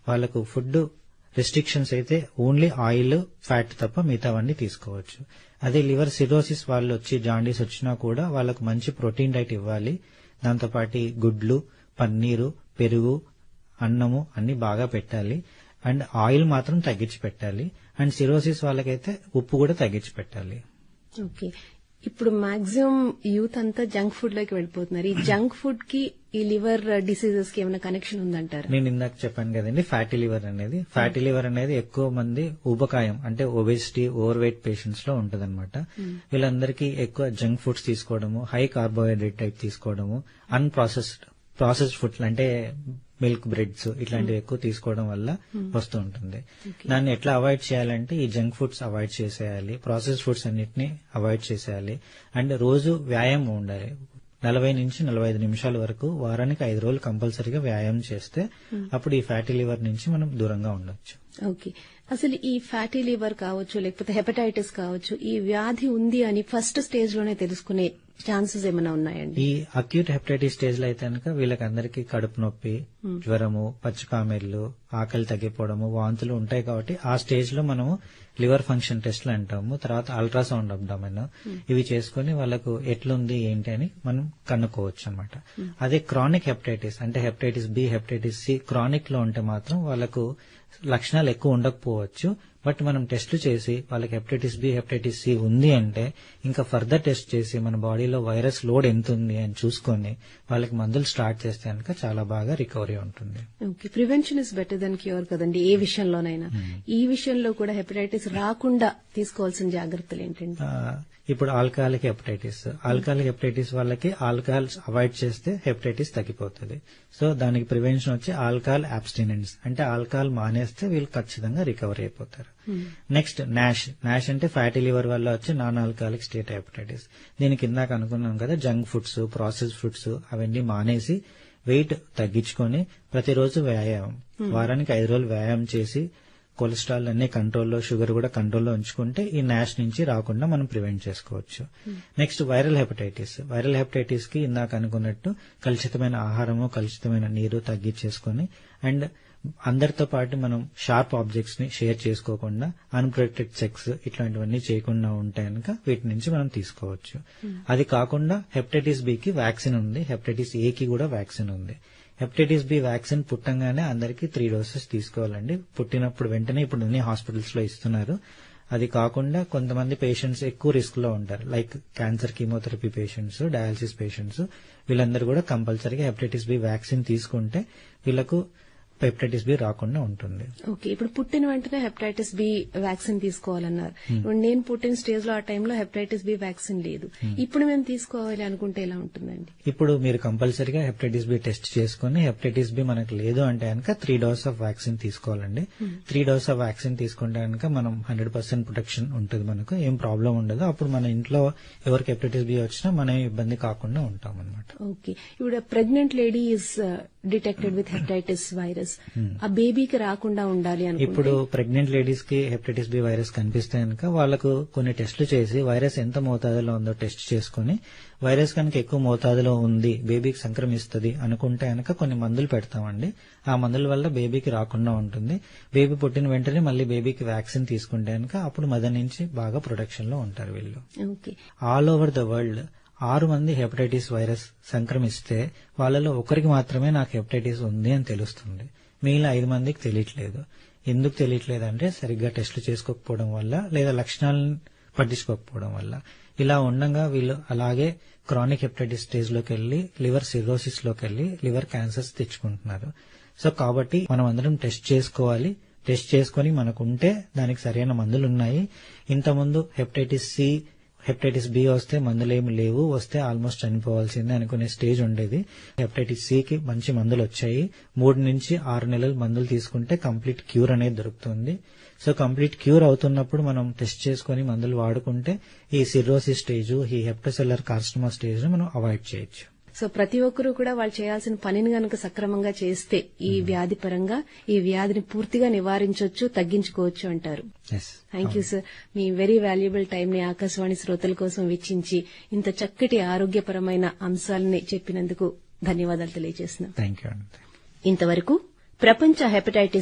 వాళ్ళకు food restrictions అయితే only oil, fat తప్ప మిగతావన్నీ తీసుకోవచ్చు. అదే లివర్ సిరోసిస్ వాళ్ళు వచ్చి జాండీస్ వచ్చినా కూడా వాళ్ళకు మంచి ప్రోటీన్ డైట్ ఇవ్వాలి. దాంతోపాటు గుడ్లు, పన్నీరు, పెరుగు, అన్నము అన్ని బాగా పెట్టాలి. అండ్ ఆయిల్ మాత్రం తగ్గించి పెట్టాలి. అండ్ సిరోసిస్ వాళ్ళకైతే ఉప్పు కూడా తగ్గించి పెట్టాలి. ఓకే, ఇప్పుడు మాక్సిమం యూత్ అంతా జంక్ ఫుడ్ లోకి వెళ్ళిపోతున్నారు. ఈ జంక్ ఫుడ్ కి ఈ లివర్ డిసీజెస్ కి ఏమైనా కనెక్షన్ ఉందంటారు? నేను ఇందాక చెప్పాను కదండి, ఫ్యాటీ లివర్ అనేది ఎక్కువ మంది ఊబకాయం అంటే ఒబేసిటీ, ఓవర్ వెయిట్ పేషెంట్స్ లో ఉంటదన్నమాట. వీళ్ళందరికీ ఎక్కువ జంక్ ఫుడ్స్ తీసుకోవడము, హై కార్బోహైడ్రేట్ టైప్ తీసుకోవడము, ప్రాసెస్డ్ ఫుడ్స్ అంటే మిల్క్, బ్రెడ్స్ ఇట్లాంటివి ఎక్కువ తీసుకోవడం వల్ల వస్తూ ఉంటుంది. దాన్ని ఎట్లా అవాయిడ్ చేయాలంటే ఈ జంక్ ఫుడ్స్ అవాయిడ్ చేసేయాలి, ప్రాసెస్డ్ ఫుడ్స్ అన్నిటిని అవాయిడ్ చేసేయాలి. అండ్ రోజు వ్యాయామం ఉండాలి. 40 నుంచి 45 నిమిషాల వరకు వారానికి 5 రోజులు కంపల్సరీగా వ్యాయామం చేస్తే అప్పుడు ఈ ఫ్యాటీ లివర్ నుంచి మనం దూరంగా ఉండొచ్చు. ఓకే, అసలు ఈ ఫ్యాటీ లివర్ కావచ్చు, లేకపోతే హెపటైటిస్ కావచ్చు, ఈ వ్యాధి ఉంది అని ఫస్ట్ స్టేజ్ లోనే తెలుసుకునే ఛాన్సెస్ ఏమైనా ఉన్నాయండి? ఈ అక్యూట్ హెపటైటిస్ స్టేజ్ లో అయితే కనుక వీళ్ళకందరికీ కడుపు నొప్పి, జ్వరము, పచ్చికామెర్లు, ఆకలి తగ్గిపోవడము, వాంతులు ఉంటాయి. కాబట్టి ఆ స్టేజ్ లో మనము లివర్ ఫంక్షన్ టెస్ట్లు అంటాము, తర్వాత అల్ట్రాసౌండ్ అబ్డామిన్ ఇవి చేసుకుని వాళ్ళకు ఎట్లుంది ఏంటి అని మనం కనుక్కోవచ్చు అనమాట. అదే క్రానిక్ హెపటైటిస్ అంటే hepatitis B, hepatitis C chronic లో ఉంటే మాత్రం వాళ్ళకు లక్షణాలు ఎక్కువ ఉండకపోవచ్చు. బట్ మనం టెస్టులు చేసి వాళ్ళకి హెపటైటిస్ బి, హెపటైటిస్ సి ఉంది అంటే ఇంకా ఫర్దర్ టెస్ట్ చేసి మన బాడీలో వైరస్ లోడ్ ఎంత ఉంది అని చూసుకొని వాళ్ళకి మందులు స్టార్ట్ చేస్తే కనుక చాలా బాగా రికవరీ ఉంటుంది. Okay, prevention is better than cure కదండి ఏ విషయంలోనైనా. ఈ విషయంలో కూడా హెపటైటిస్ రాకుండా తీసుకోవాల్సిన జాగ్రత్తలు ఏంటండి? ఇప్పుడు ఆల్కహాలిక్ హెపటైటిస్ వాళ్ళకి ఆల్కహాల్ అవాయిడ్ చేస్తే హెపటైటిస్ తగ్గిపోతుంది. సో దానికి ప్రివెన్షన్ వచ్చి ఆల్కహాల్ అబ్స్టినెన్స్ అంటే ఆల్కహాల్ మానేస్తే వీళ్ళు ఖచ్చితంగా రికవరీ అయిపోతారు. నెక్స్ట్ నాష్ అంటే ఫ్యాటీ లివర్ వల్ల వచ్చి నాన్ ఆల్కహాలిక్ స్టేట్ హెపటైటిస్. దీనికి ఇందాక అనుకున్నాం కదా, జంక్ ఫుడ్స్, ప్రాసెస్డ్ ఫుడ్స్ అవన్నీ మానేసి వెయిట్ తగ్గించుకొని ప్రతిరోజు వ్యాయామం, వారానికి 5 రోజులు వ్యాయామం చేసి కొలెస్ట్రాల్ అన్ని కంట్రోల్లో, షుగర్ కూడా కంట్రోల్లో ఉంచుకుంటే ఈ నాష్ నుంచి రాకుండా మనం ప్రివెంట్ చేసుకోవచ్చు. నెక్స్ట్ వైరల్ హెపటైటిస్ కి ఇందాక అనుకున్నట్టు కలుషితమైన ఆహారము, కలుషితమైన నీరు తగ్గించేసుకొని అండ్ అందరితో పాటు మనం షార్ప్ ఆబ్జెక్ట్స్ ని షేర్ చేసుకోకుండా, అన్ప్రొటెక్టెడ్ సెక్స్ ఇట్లాంటివన్నీ చేయకుండా ఉంటే కనుక వీటి నుంచి మనం తీసుకోవచ్చు. అది కాకుండా హెపటైటిస్ బి కి వ్యాక్సిన్ ఉంది, హెపటైటిస్ ఏ కి కూడా వ్యాక్సిన్ ఉంది. హెపటైటిస్ బి వ్యాక్సిన్ పుట్టంగానే అందరికీ 3 డోసెస్ తీసుకోవాలండి. పుట్టినప్పుడు వెంటనే ఇప్పుడు అన్ని హాస్పిటల్స్ లో ఇస్తున్నారు. అది కాకుండా కొంతమంది పేషెంట్స్ ఎక్కువ రిస్క్ లో ఉంటారు, like cancer, chemotherapy patients, dialysis patients, వీళ్ళందరూ కూడా కంపల్సరీగా హెపటైటిస్ బి వ్యాక్సిన్ తీసుకుంటే వీళ్ళకు హెపటైటిస్ బి రాకుండా ఉంటుంది. ఓకే, ఇప్పుడు పుట్టిన వెంటనే హెపటైటిస్ బి వ్యాక్సిన్ తీసుకోవాలన్నారు. ఇప్పుడు నేను పుట్టిన స్టేజ్ లో ఆ టైంలో హెపటైటిస్ బి వ్యాక్సిన్ లేదు. ఇప్పుడు మేము తీసుకోవాలి అనుకుంటే ఎలా ఉంటుందండి? ఇప్పుడు మీరు కంపల్సరీగా హెపటైటిస్ బి టెస్ట్ చేసుకుని హెపటైటిస్ బి మనకు లేదు అంటే కనుక 3 డోస్ ఆఫ్ వ్యాక్సిన్ తీసుకోవాలండి. 3 డోస్ ఆఫ్ వ్యాక్సిన్ తీసుకుంటే కనుక మనం 100% ప్రొటెక్షన్ ఉంటుంది, మనకు ఏం ప్రాబ్లం ఉండదు. అప్పుడు మన ఇంట్లో ఎవరికి హెపటైటిస్ బి వచ్చినా మనం ఇబ్బంది కాకుండా ఉంటాం అనమాట. ఓకే, ఇప్పుడు pregnant lady is detected with hepatitis virus, ఆ బేబీకి రాకుండా ఉండాలి అని ఇప్పుడు ప్రెగ్నెంట్ లేడీస్ కి హెపటైటిస్ బి వైరస్ కనిపిస్తే కనుక వాళ్ళకు కొన్ని టెస్టులు చేసి వైరస్ ఎంత మోతాదులో ఉందో టెస్ట్ చేసుకుని వైరస్ కనుక ఎక్కువ మోతాదులో ఉంది, బేబీకి సంక్రమిస్తుంది అనుకుంటే కనుక కొన్ని మందులు పెడతామండి. ఆ మందుల వల్ల బేబీకి రాకుండా ఉంటుంది. బేబీ పుట్టిన వెంటనే మళ్ళీ బేబీకి వ్యాక్సిన్ తీసుకుంటే కనుక అప్పుడు మదర్ నుంచి బాగా ప్రొటెక్షన్ లో ఉంటారు వీళ్ళు. ఆల్ ఓవర్ ద వరల్డ్ 6 మంది హెపటైటిస్ వైరస్ సంక్రమిస్తే వాళ్ళలో ఒకరికి మాత్రమే నాకు హెపటైటిస్ ఉంది అని తెలుస్తుంది, మిగిలిన 5 మందికి తెలియట్లేదు. ఎందుకు తెలియట్లేదు అంటే సరిగ్గా టెస్టులు చేసుకోకపోవడం వల్ల లేదా లక్షణాలను పట్టించుకోకపోవడం వల్ల. ఇలా ఉండగా వీళ్ళు అలాగే క్రానిక్ హెపటైటిస్ స్టేజ్ లోకి వెళ్లి లివర్ సిరోసిస్ లోకి వెళ్లి లివర్ క్యాన్సర్స్ తెచ్చుకుంటున్నారు. సో కాబట్టి మనం అందరం టెస్ట్ చేసుకోవాలి. టెస్ట్ చేసుకుని మనకుంటే దానికి సరైన మందులు ఉన్నాయి. ఇంతకుముందు హెపటైటిస్ సి, హెపటైటిస్ బి వస్తే మందులేమి లేవు, వస్తే ఆల్మోస్ట్ చనిపోవాల్సిందే అనుకునే స్టేజ్ ఉండేది. హెపటైటిస్ సి కి మంచి మందులు వచ్చాయి. 3 నుంచి 6 నెలలు మందులు తీసుకుంటే కంప్లీట్ క్యూర్ అనేది దొరుకుతుంది. సో కంప్లీట్ క్యూర్ అవుతున్నప్పుడు మనం టెస్ట్ చేసుకుని మందులు వాడుకుంటే ఈ సిర్రోసిస్ స్టేజ్, ఈ హెపటోసెల్యులర్ కార్సినోమా స్టేజ్ మనం అవాయిడ్ చేయొచ్చు. సో ప్రతి ఒక్కరూ కూడా వాళ్ళు చేయాల్సిన పనిని గనక సక్రమంగా చేస్తే ఈ వ్యాధి పరంగా ఈ వ్యాధిని పూర్తిగా నివారించవచ్చు, తగ్గించుకోవచ్చు అంటారు. Thank you sir. Me very valuable time ని ఆకాశవాణి శ్రోతల కోసం వెచ్చించి ఇంత చక్కటి ఆరోగ్యపరమైన అంశాలని చెప్పినందుకు ధన్యవాదాలు తెలియజేస్తున్నాం. Thank you. ఇంతవరకు ప్రపంచ హెపటైటిస్